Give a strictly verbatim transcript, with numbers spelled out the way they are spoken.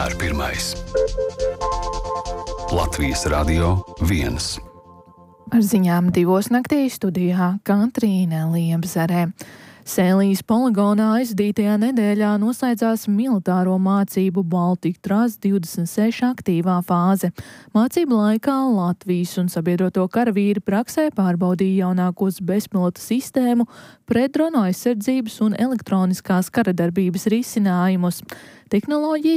vienmēr pirmais. Latvijas Radio viens. Ar ziņām divos naktī studijā Katrīna Liepzare. Sēlijas poligonā aizdītajā nedēļā noslēdzās militāro mācību Baltic Trust divdesmit seši aktīvā fāze. Mācību laikā Latvijas un sabiedroto karavīri praksē pārbaudīja jaunākos bezpilota sistēmu, pretdronu aizsardzības un elektroniskās karadarbības risinājumus. Tehnoloģijas